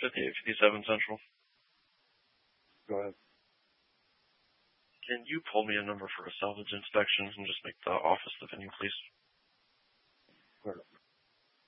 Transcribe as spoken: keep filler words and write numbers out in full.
fifty-eight fifty-seven Central. Go ahead. Can you pull me a number for a salvage inspection and just make the office the venue, please? Clear.